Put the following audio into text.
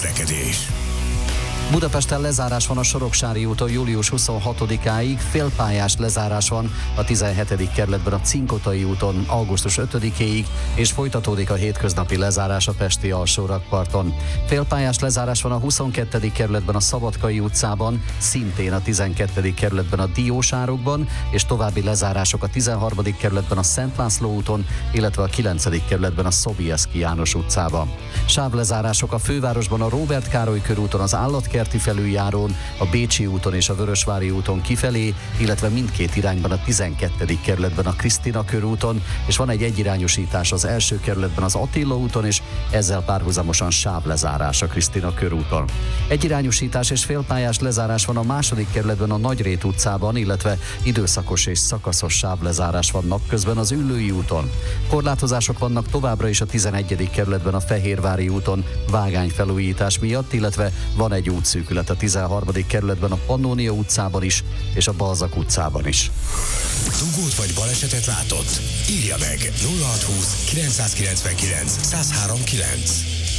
közlekedés. Budapesten lezárás van a Soroksári úton július 26-áig, félpályás lezárás van a 17. kerületben a Cinkotai úton augusztus 5-éig, és folytatódik a hétköznapi lezárás a pesti alsórakparton. Félpályás lezárás van a 22. kerületben a Szabadkai utcában, szintén a 12. kerületben a Diósárokban, és további lezárások a 13. kerületben a Szent László úton, illetve a 9. kerületben a Sobieski János utcában. Sávlezárások a fővárosban a Róbert Károly körúton, az Állatkerti felüljárón, a Bécsi úton és a Vörösvári úton kifelé, illetve mindkét irányban a 12. kerületben a Krisztina körúton, és van egy egyirányosítás az első kerületben az Attila úton, és ezzel párhuzamosan sávlezárás a Krisztina körúton. Egyirányosítás és félpályás lezárás van a második kerületben a Nagyrét utcában, illetve időszakos és szakaszos sávlezárás van napközben az Üllői úton. Korlátozások vannak továbbra is a 11. kerületben a Fehérvári úton vágányfelújítás miatt, illetve van egy útszűkület a 13. kerületben a Pannónia utcában is, és a Balzak utcában is. Dugót vagy balesetet látott? Írja meg 0620 999 1039.